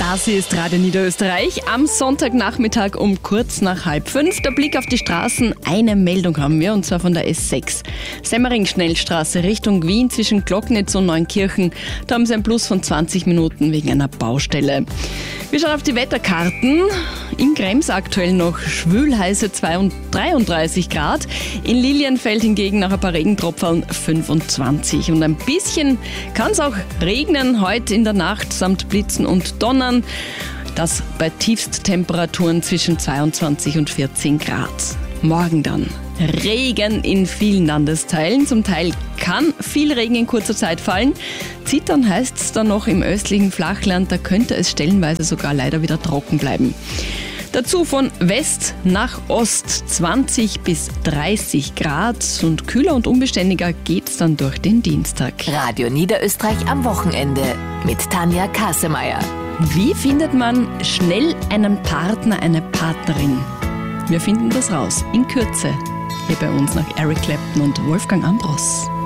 Das ist Radio Niederösterreich am Sonntagnachmittag um kurz nach 4:30. Der Blick auf die Straßen. Eine Meldung haben wir, und zwar von der S6. Semmering-Schnellstraße Richtung Wien zwischen Glocknitz und Neunkirchen. Da haben sie ein Plus von 20 Minuten wegen einer Baustelle. Wir schauen auf die Wetterkarten. In Krems aktuell noch schwülheiße 33 Grad. In Lilienfeld hingegen nach ein paar Regentropfen 25. Und ein bisschen kann es auch regnen heute in der Nacht samt Blitzen und Donnern. Das bei Tiefsttemperaturen zwischen 22 und 14 Grad. Morgen dann Regen in vielen Landesteilen. Zum Teil kann viel Regen in kurzer Zeit fallen. Zittern heißt es dann noch im östlichen Flachland. Da könnte es stellenweise sogar leider wieder trocken bleiben. Dazu von West nach Ost 20 bis 30 Grad und kühler und unbeständiger geht's dann durch den Dienstag. Radio Niederösterreich am Wochenende mit Tanja Kasemeyer. Wie findet man schnell einen Partner, eine Partnerin? Wir finden das raus in Kürze. Hier bei uns nach Eric Clapton und Wolfgang Ambros.